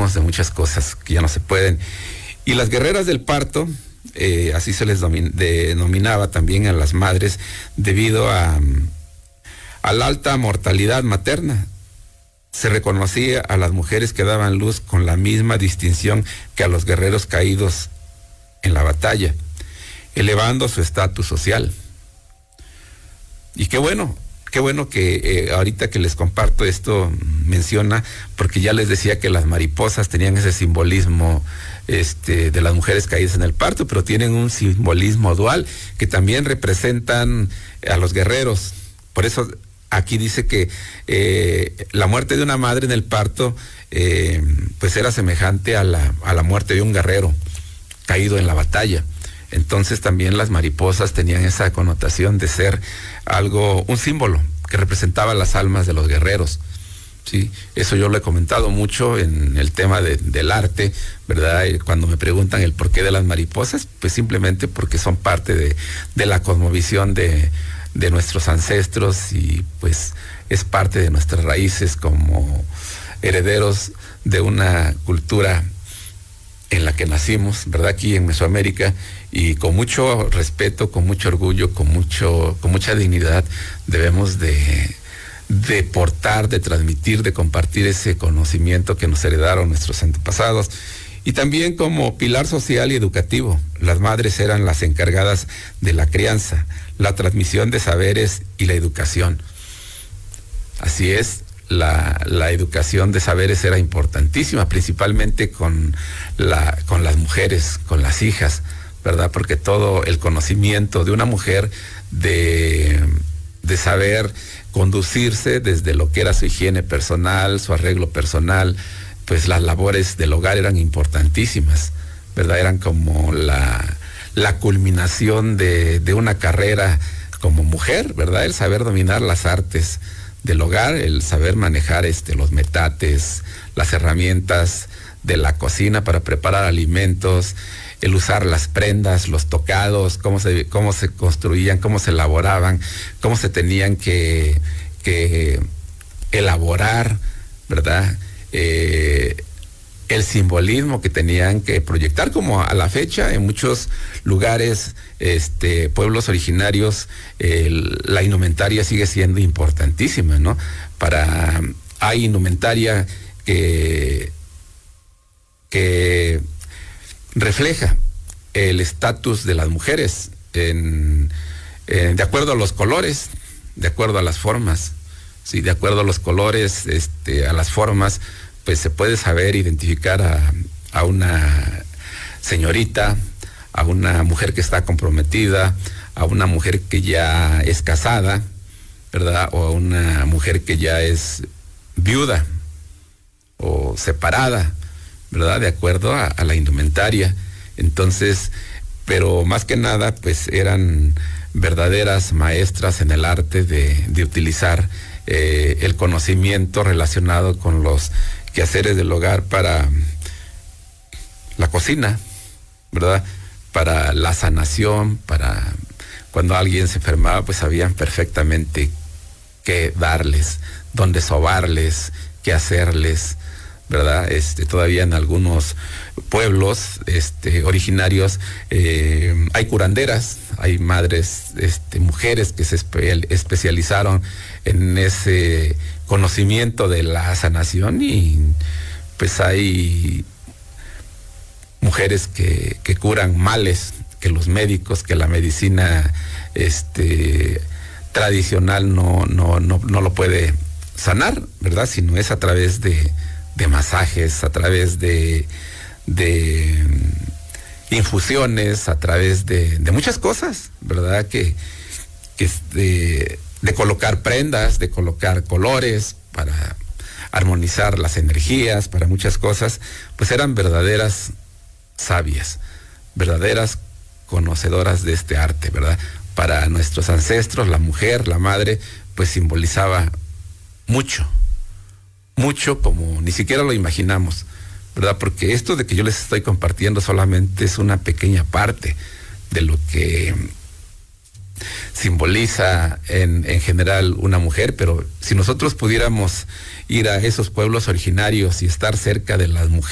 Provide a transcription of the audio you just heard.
simbolismos, de muchas cosas que ya no se pueden. Y las guerreras del parto, así se les denominaba también a las madres, debido a la alta mortalidad materna. Se reconocía a las mujeres que daban luz con la misma distinción que a los guerreros caídos en la batalla, elevando su estatus social. Y qué bueno que ahorita que les comparto esto menciona, porque ya les decía que las mariposas tenían ese simbolismo de las mujeres caídas en el parto, pero tienen un simbolismo dual que también representan a los guerreros. Por eso aquí dice que la muerte de una madre en el parto pues era semejante a la muerte de un guerrero caído en la batalla. Entonces también las mariposas tenían esa connotación de ser un símbolo que representaba las almas de los guerreros. Sí, eso yo lo he comentado mucho en el tema del arte, ¿verdad? Cuando me preguntan el porqué de las mariposas, pues simplemente porque son parte de la cosmovisión de nuestros ancestros, y pues es parte de nuestras raíces como herederos de una cultura en la que nacimos, ¿verdad? Aquí en Mesoamérica, y con mucho respeto, con mucho orgullo, con mucha dignidad debemos de portar, de transmitir, de compartir ese conocimiento que nos heredaron nuestros antepasados. Y también como pilar social y educativo, las madres eran las encargadas de la crianza, la transmisión de saberes y la educación. Así es, la educación de saberes era importantísima, principalmente con las mujeres, con las hijas, ¿verdad? Porque todo el conocimiento de una mujer de saber conducirse desde lo que era su higiene personal, su arreglo personal, pues las labores del hogar eran importantísimas, ¿verdad? Eran como la culminación de una carrera como mujer, ¿verdad? El saber dominar las artes del hogar, el saber manejar los metates, las herramientas de la cocina para preparar alimentos, el usar las prendas, los tocados, cómo se construían, cómo se elaboraban, cómo se tenían que elaborar, ¿verdad? El simbolismo que tenían que proyectar, como a la fecha en muchos lugares, pueblos originarios, la indumentaria sigue siendo importantísima, ¿no? Hay indumentaria que refleja el estatus de las mujeres de acuerdo a los colores, de acuerdo a las formas, ¿sí? De acuerdo a los colores, a las formas, pues se puede saber identificar a una señorita, a una mujer que está comprometida, a una mujer que ya es casada, ¿verdad? O a una mujer que ya es viuda o separada, ¿verdad? De acuerdo a la indumentaria. Entonces, pero más que nada, pues eran verdaderas maestras en el arte de utilizar el conocimiento relacionado con los quehaceres del hogar para la cocina, ¿verdad? Para la sanación, para cuando alguien se enfermaba, pues sabían perfectamente qué darles, dónde sobarles, qué hacerles, ¿verdad? Todavía en algunos pueblos originarios hay curanderas, hay madres, mujeres que se especializaron en ese conocimiento de la sanación, y pues hay mujeres que curan males que los médicos, que la medicina tradicional no lo puede sanar, ¿verdad? Sino es a través de masajes, a través de infusiones, a través de muchas cosas, ¿verdad? Que de colocar prendas, de colocar colores para armonizar las energías, para muchas cosas, pues eran verdaderas sabias, verdaderas conocedoras de este arte, ¿verdad? Para nuestros ancestros, la mujer, la madre, pues simbolizaba mucho, como ni siquiera lo imaginamos, ¿verdad? Porque esto de que yo les estoy compartiendo solamente es una pequeña parte de lo que simboliza en general una mujer, pero si nosotros pudiéramos ir a esos pueblos originarios y estar cerca de las mujeres,